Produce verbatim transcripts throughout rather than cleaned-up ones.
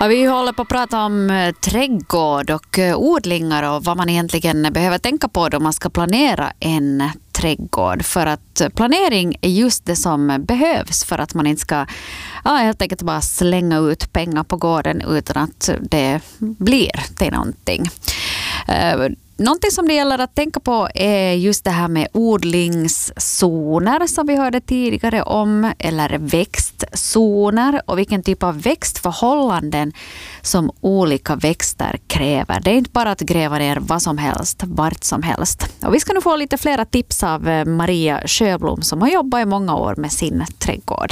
Ja, vi håller på att prata om eh, trädgård och eh, odlingar och vad man egentligen behöver tänka på då man ska planera en trädgård. För att planering är just det som behövs för att man inte ska ja, helt enkelt bara slänga ut pengar på gården utan att det blir till någonting. Eh, Någonting som det gäller att tänka på är just det här med odlingszoner som vi hörde tidigare om, eller växtzoner och vilken typ av växtförhållanden som olika växter kräver. Det är inte bara att gräva ner vad som helst, vart som helst. Och vi ska nu få lite flera tips av Maria Sjöblom som har jobbat i många år med sin trädgård.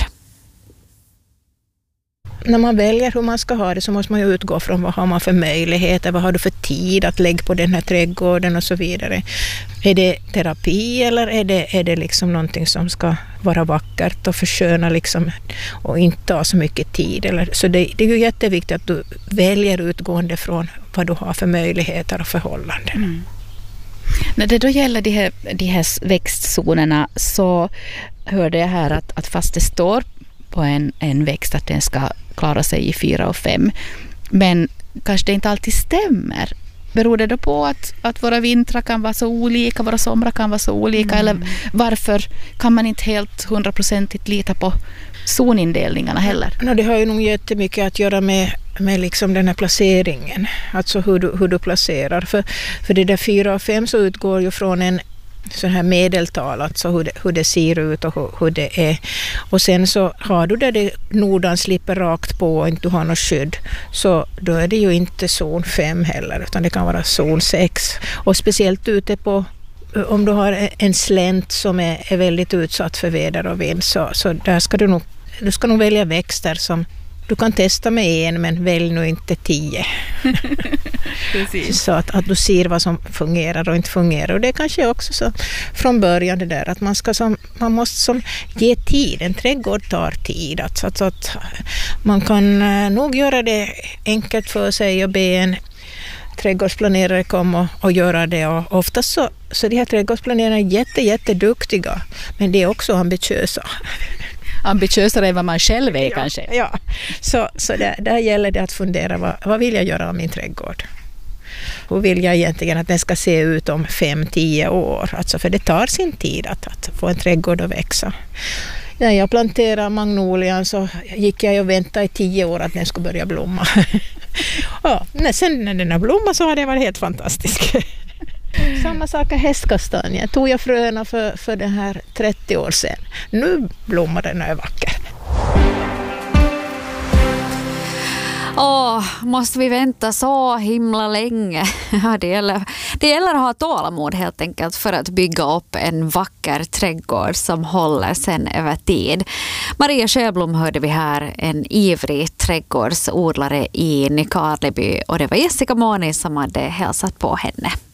När man väljer hur man ska ha det så måste man ju utgå från vad har man för möjligheter, vad har du för tid att lägga på den här trädgården och så vidare. Är det terapi eller är det, är det liksom någonting som ska vara vackert och försköna liksom och inte ta så mycket tid? Eller, så det, det är ju jätteviktigt att du väljer utgående från vad du har för möjligheter och förhållanden. Mm. När det då gäller de här, de här växtzonerna så hörde jag här att, att fast det står på en, en växt att den ska klara sig i fyra och fem. Men kanske det inte alltid stämmer. Beror det då på att, att våra vintrar kan vara så olika, våra somrar kan vara så olika? Mm. Eller varför kan man inte helt hundraprocentigt lita på zonindelningarna heller? No, det har ju nog jättemycket att göra med, med liksom den här placeringen. Alltså hur du, hur du placerar. För, för det där fyra och fem så utgår ju från en så här medeltal, alltså hur det, hur det ser ut och hur, hur det är. Och sen så har du där det nordan slipper rakt på och inte du har något skydd, så då är det ju inte zon fem heller, utan det kan vara zon sex. Och speciellt ute på, om du har en slänt som är, är väldigt utsatt för väder och vind, så, så där ska du nog, du ska nog välja växter som du kan testa med en, men välj nu inte tio. Så att, att du ser vad som fungerar och inte fungerar. Och det är kanske också så från början det där att man, ska som, man måste som ge tid. En trädgård tar tid. Alltså, att, att man kan nog göra det enkelt för sig och be en trädgårdsplanerare komma och, och göra det. Och oftast så, så de här trädgårdsplanerarna är jätte, jätteduktiga, men det är också ambitiösa. Ambitiösare än vad man själv är ja, kanske. Ja, så, så där, där gäller det att fundera, vad, vad vill jag göra av min trädgård? Hur vill jag egentligen att den ska se ut om fem, tio år? Alltså, för det tar sin tid att, att få en trädgård att växa. När jag planterade magnolian så gick jag och väntade i tio år att den skulle börja blomma. Ja, sen när den har blommat så har det varit helt fantastiskt. Samma sak är hästkastanjen. Tog jag fröna för, för den här trettio år sedan. Nu blommar den och är vacker. Åh, måste vi vänta så himla länge? Ja, det gäller, det gäller att ha tålamod helt enkelt för att bygga upp en vacker trädgård som håller sen över tid. Maria Sjöblom hörde vi här, en ivrig trädgårdsodlare i Nykarleby, och det var Jessica Måni som hade hälsat på henne.